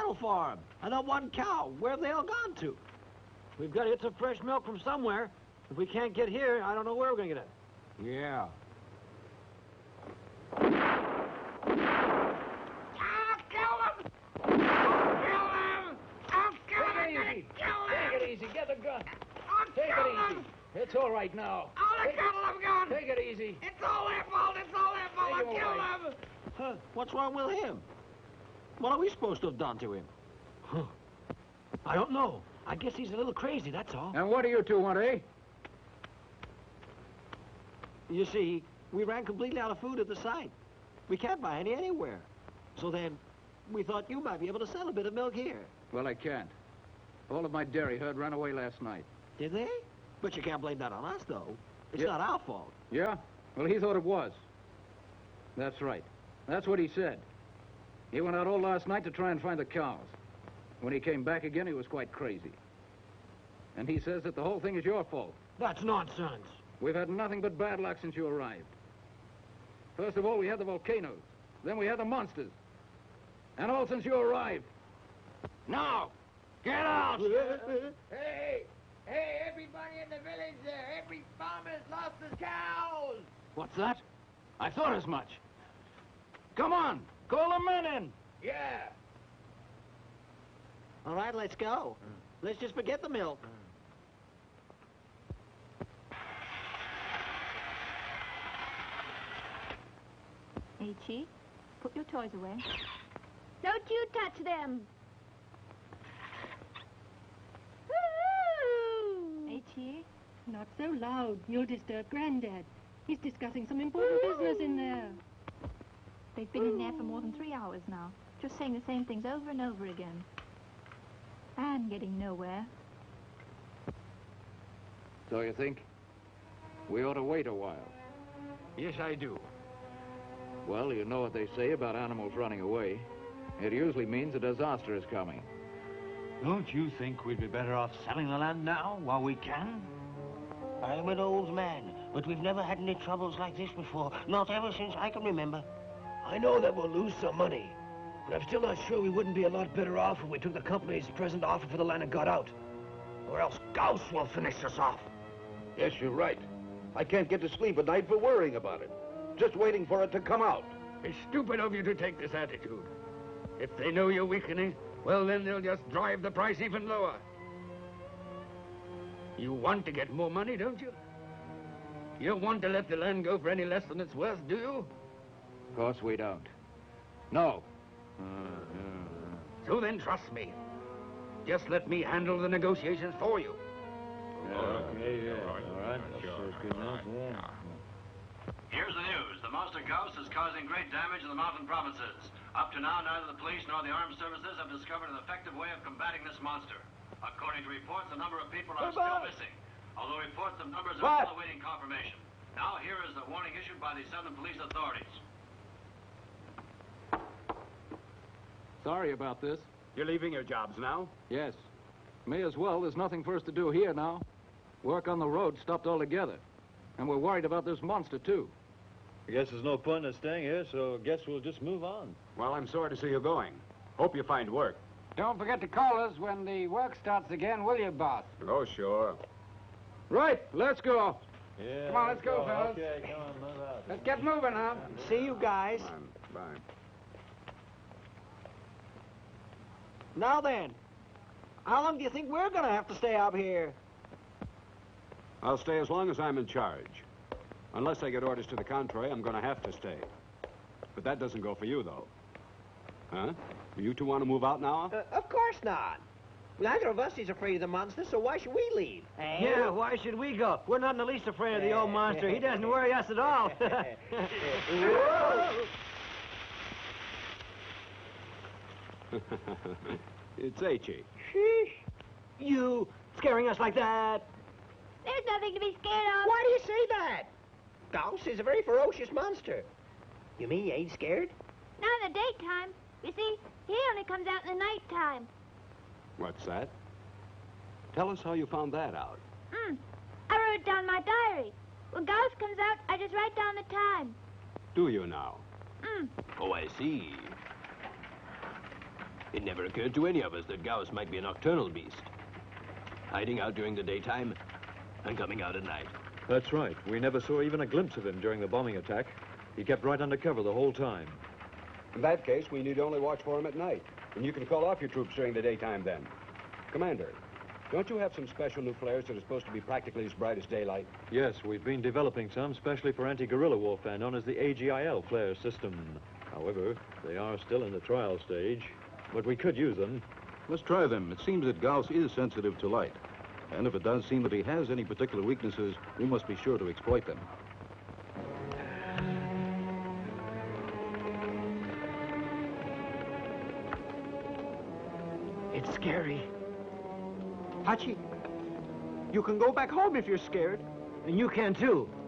cattle farm and that one cow. Where have they all gone to? We've got to get some fresh milk from somewhere. If we can't get here, I don't know where we're going to get it. Yeah. I'll kill him! I'll kill him! I'll kill him! I'm gonna kill him! Take it easy. Get the gun. I'll Take kill it easy. him! It's all right now. All the cattle have gone! Take it easy. It's all their fault! It's all their fault! Take I'll him kill away. them! Huh, what's wrong with him? What are we supposed to have done to him? Huh. I don't know. I guess he's a little crazy, that's all. And what do you two want, eh? You see, we ran completely out of food at the site. We can't buy any anywhere. So then, we thought you might be able to sell a bit of milk here. Well, I can't. All of my dairy herd ran away last night. Did they? But you can't blame that on us, though. It's Yeah. not our fault. Yeah? Well, he thought it was. That's right. That's what he said. He went out all last night to try and find the cows. When he came back again, he was quite crazy. And he says that the whole thing is your fault. That's nonsense. We've had nothing but bad luck since you arrived. First of all, we had the volcanoes. Then we had the monsters. And all since you arrived. Now, get out! Hey! Hey, everybody in the village there! Every farmer's lost his cows! What's that? I thought as much. Come on, call the men in. Yeah! All right, let's go. Let's just forget the milk. H.E., put your toys away. Don't you touch them. H.E., Not so loud. You'll disturb Granddad. He's discussing some important business in there. they've been in there for more than 3 hours now, just saying the same things over and over again. And getting nowhere. So you think we ought to wait a while? Yes, I do. Well, you know what they say about animals running away. It usually means a disaster is coming. Don't you think we'd be better off selling the land now, while we can? I'm an old man, but we've never had any troubles like this before. Not ever since I can remember. I know that we'll lose some money, but I'm still not sure we wouldn't be a lot better off if we took the company's present offer for the land and got out. Or else Gauss will finish us off. Yes, you're right. I can't get to sleep at night for worrying about it. Just waiting for it to come out. It's stupid of you to take this attitude. If they know you're weakening, well, then they'll just drive the price even lower. You want to get more money, don't you? You don't want to let the land go for any less than it's worth, do you? Of course we don't. No. So then trust me. Just let me handle the negotiations for you. Okay, yeah. All right. That's good enough, yeah. Here's the news. The monster ghost is causing great damage in the mountain provinces. Up to now, neither the police nor the armed services have discovered an effective way of combating this monster. According to reports, a number of people are still missing, although reports of numbers are still awaiting confirmation. Now, here is the warning issued by the Southern Police authorities. Sorry about this. You're leaving your jobs now? Yes. May as well. There's nothing for us to do here now. Work on the road stopped altogether. And we're worried about this monster, too. I guess there's no point in staying here, so I guess we'll just move on. Well, I'm sorry to see you going. Hope you find work. Don't forget to call us when the work starts again, will you, boss? Oh, sure. Right, let's go. Yeah. Come on, let's go, fellas. Okay, come on, move out. Let's get moving now. See you guys. Bye. Now then, how long do you think we're going to have to stay up here? I'll stay as long as I'm in charge. Unless I get orders to the contrary, I'm going to have to stay. But that doesn't go for you, though. Huh? Do you two want to move out now? Of course not. Neither of us is afraid of the monster, so why should we leave? Yeah, why should we go? We're not in the least afraid of the old monster. He doesn't worry us at all. It's H.E. Sheesh. You scaring us like that? There's nothing to be scared of. Why do you say that? Gauss is a very ferocious monster. You mean you ain't scared? Not in the daytime. You see, he only comes out in the nighttime. What's that? Tell us how you found that out. I wrote it down in my diary. When Gauss comes out, I just write down the time. Do you now? Oh, I see. It never occurred to any of us that Gauss might be a nocturnal beast. Hiding out during the daytime and coming out at night. That's right. We never saw even a glimpse of him during the bombing attack. He kept right under cover the whole time. In that case, we need only watch for him at night. And you can call off your troops during the daytime then. Commander, don't you have some special new flares that are supposed to be practically as bright as daylight? Yes, we've been developing some, especially for anti-guerrilla warfare, known as the AGIL flare system. However, they are still in the trial stage, but we could use them. Let's try them. It seems that Gauss is sensitive to light. And if it does seem that he has any particular weaknesses, we must be sure to exploit them. It's scary. Hachi, you can go back home if you're scared. And you can too.